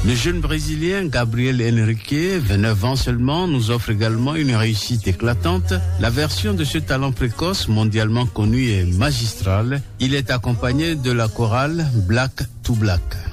Le jeune Brésilien Gabriel Henrique, 29 ans seulement, nous offre également une réussite éclatante. La version de ce talent précoce, mondialement connu, est magistrale. Il est accompagné de la chorale Black to Black.